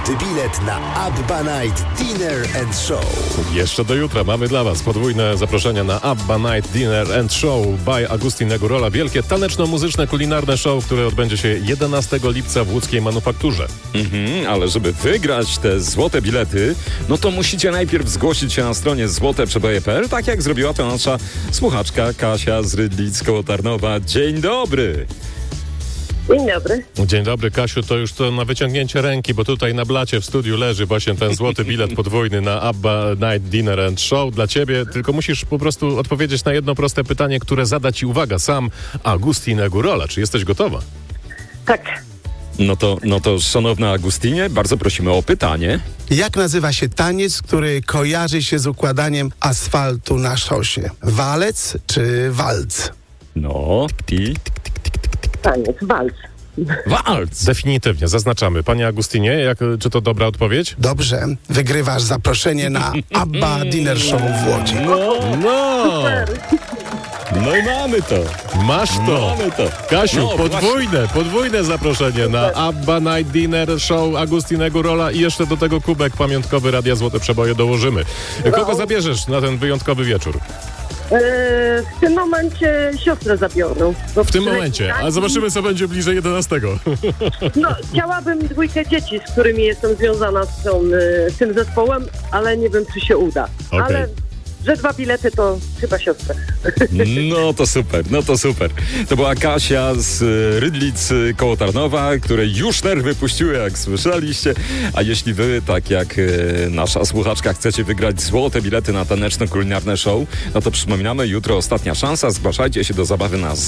Złoty bilet na ABBA Night Dinner and Show. Jeszcze do jutra mamy dla Was podwójne zaproszenia na ABBA Night Dinner and Show by Agustin Negurola. Wielkie taneczno-muzyczne, kulinarne show, które odbędzie się 11 lipca w łódzkiej Manufakturze. Ale żeby wygrać te złote bilety, no to musicie najpierw zgłosić się na stronie złoteprzeboje.pl, tak jak zrobiła to nasza słuchaczka Kasia z Rydlic koło Tarnowa. Dzień dobry! Dzień dobry. Dzień dobry, Kasiu, to już to na wyciągnięcie ręki, bo tutaj na blacie w studiu leży właśnie ten złoty bilet podwójny na ABBA Night Dinner and Show dla ciebie, tylko musisz po prostu odpowiedzieć na jedno proste pytanie, które zada ci, uwaga, sam Agustin Negurola. Czy jesteś gotowa? Tak. No to szanowna Agustinie, bardzo prosimy o pytanie. Jak nazywa się taniec, który kojarzy się z układaniem asfaltu na szosie? Walec czy walc? No, Taniec, walc. walc! Definitywnie, zaznaczamy. Panie Agustinie, czy to dobra odpowiedź? Dobrze, wygrywasz zaproszenie na ABBA Dinner Show w Łodzi. No! No i mamy to! Masz to! Mamy to! Kasiu, No, podwójne zaproszenie na ABBA Night Dinner Show Agustin Negurola i jeszcze do tego kubek pamiątkowy Radia Złote Przeboje dołożymy. Kogo zabierzesz na ten wyjątkowy wieczór? W tym momencie siostrę zabiorą. W tym momencie, a zobaczymy, co będzie bliżej 11. No, chciałabym dwójkę dzieci, z którymi jestem związana z tym zespołem, ale nie wiem, czy się uda. Okej. Ale że 2 bilety to chyba siostrę. No to super. To była Kasia z Rydlic koło Tarnowa, które już nerwy puściły, jak słyszeliście. A jeśli wy, tak jak nasza słuchaczka, chcecie wygrać złote bilety na taneczno-kulinarne show, no to przypominamy, jutro ostatnia szansa. Zgłaszajcie się do zabawy na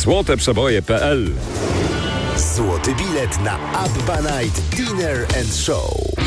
złoteprzeboje.pl. Złoty bilet na ABBA Night Dinner and Show.